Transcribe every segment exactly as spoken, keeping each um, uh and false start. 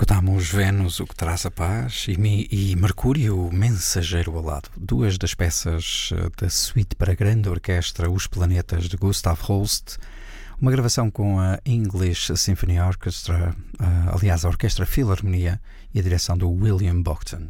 Escutámos Vênus, o que traz a paz, e, Mi, e Mercúrio, o mensageiro alado, duas das peças da suíte para grande orquestra Os Planetas, de Gustav Holst, uma gravação com a English Symphony Orchestra, uh, aliás, a Orquestra Filarmonia, e a direção do William Bogdan.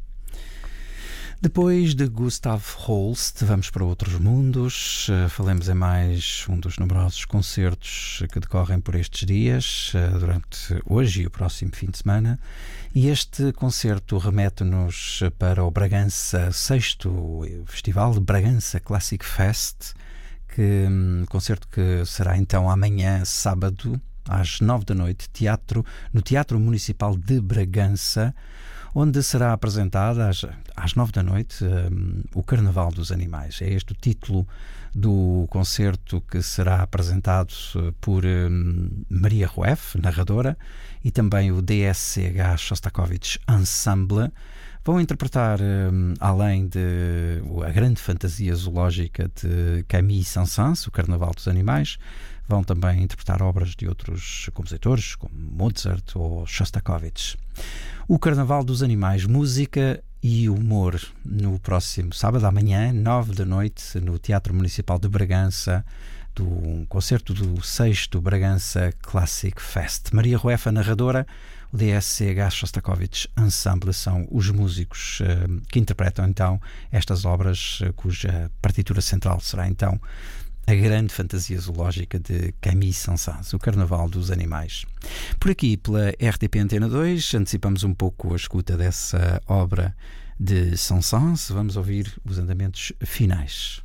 Depois de Gustav Holst, vamos para outros mundos. Uh, falemos em mais um dos numerosos concertos que decorrem por estes dias, uh, durante hoje e o próximo fim de semana. E este concerto remete-nos para o Bragança, sexto Festival de Bragança Classic Fest, que, um concerto que será então amanhã, sábado, às nove da noite, teatro, no Teatro Municipal de Bragança, onde será apresentada às, às nove da noite um, o Carnaval dos Animais. É este o título do concerto que será apresentado por um, Maria Rueff, narradora, e também o D S C H Shostakovich Ensemble. Vão interpretar, um, além de a grande fantasia zoológica de Camille Saint-Saëns, o Carnaval dos Animais, vão também interpretar obras de outros compositores, como Mozart ou Shostakovich. O Carnaval dos Animais, música e humor, no próximo sábado, amanhã, nove da noite, no Teatro Municipal de Bragança, do um concerto do sexto Bragança Classic Fest. Maria Rueff, a narradora, o D S C H Shostakovich Ensemble são os músicos uh, que interpretam então estas obras, uh, cuja partitura central será então a grande fantasia zoológica de Camille Saint-Saëns, o Carnaval dos Animais. Por aqui, pela R T P Antena dois, antecipamos um pouco a escuta dessa obra de Saint-Saëns. Vamos ouvir os andamentos finais.